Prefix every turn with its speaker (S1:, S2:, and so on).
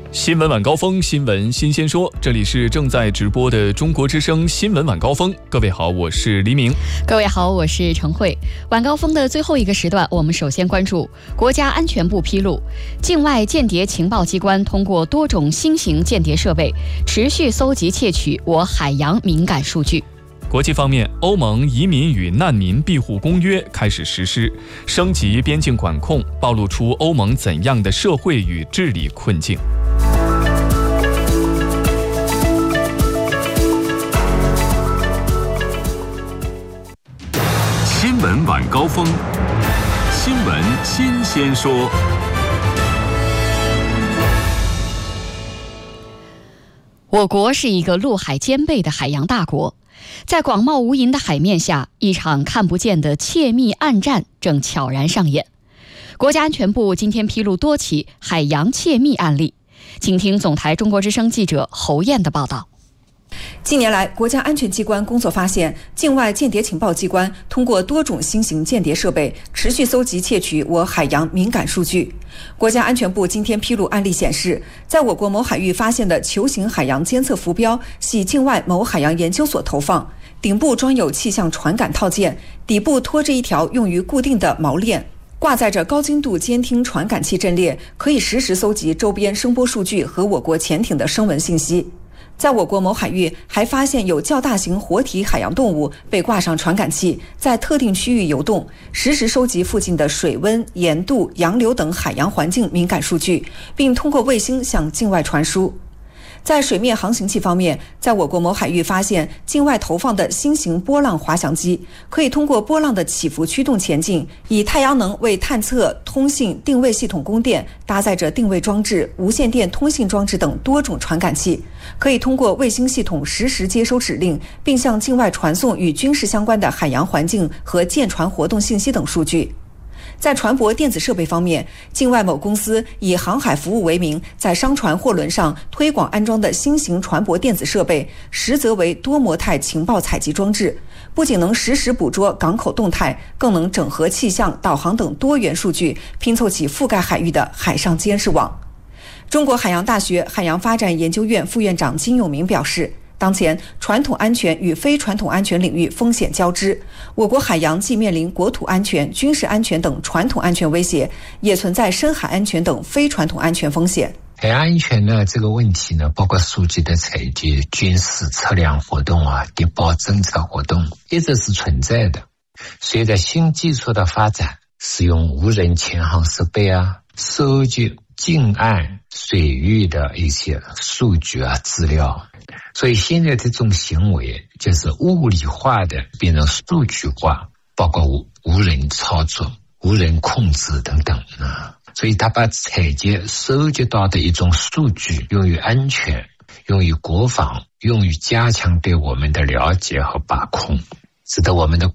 S1: 新闻晚高峰，新闻新鲜说，这里是正在直播的中国之声新闻晚高峰。各位好，我是黎明。
S2: 各位好，我是陈慧。晚高峰的最后一个时段，我们首先关注国家安全部披露，境外间谍情报机关通过多种新型间谍设备，持续搜集窃取我海洋敏感数据。
S1: 国际方面，欧盟移民与难民庇护公约开始实施，升级边境管控，暴露出欧盟怎样的社会与治理困境。
S3: 新闻晚高峰，新闻新鲜说。
S2: 我国是一个陆海兼备的海洋大国，在广袤无垠的海面下，一场看不见的窃密暗战正悄然上演。国家安全部今天披露多起海洋窃密案例，请听总台中国之声记者侯燕的报道。
S4: 近年来，国家安全机关工作发现，境外间谍情报机关通过多种新型间谍设备，持续搜集窃取我海洋敏感数据。国家安全部今天披露案例显示，在我国某海域发现的球形海洋监测浮标系境外某海洋研究所投放，顶部装有气象传感套件，底部拖着一条用于固定的锚链，挂载着高精度监听传感器阵列，可以实时搜集周边声波数据和我国潜艇的声纹信息。在我国某海域还发现有较大型活体海洋动物被挂上传感器，在特定区域游动，实时收集附近的水温、盐度、洋流等海洋环境敏感数据，并通过卫星向境外传输。在水面航行器方面，在我国某海域发现境外投放的新型波浪滑翔机，可以通过波浪的起伏驱动前进，以太阳能为探测、通信、定位系统供电，搭载着定位装置、无线电通信装置等多种传感器，可以通过卫星系统实时接收指令，并向境外传送与军事相关的海洋环境和舰船活动信息等数据。在船舶电子设备方面，境外某公司以航海服务为名，在商船货轮上推广安装的新型船舶电子设备，实则为多模态情报采集装置，不仅能实时捕捉港口动态，更能整合气象、导航等多元数据，拼凑起覆盖海域的海上监视网。中国海洋大学海洋发展研究院副院长金永明表示，当前传统安全与非传统安全领域风险交织，我国海洋既面临国土安全、军事安全等传统安全威胁，也存在深海安全等非传统安全风险。
S5: 海洋安全呢，这个问题呢，包括数据的采集、军事测量活动谍报侦测活动，一直是存在的。随着新技术的发展，使用无人潜航设备收集近岸水域的一些数据资料，所以现在这种行为就是物理化的变成数据化，包括无人操作、无人控制等等所以他把采集收集到的一种数据用于安全、用于国防、用于加强对我们的了解和把控，使得我们的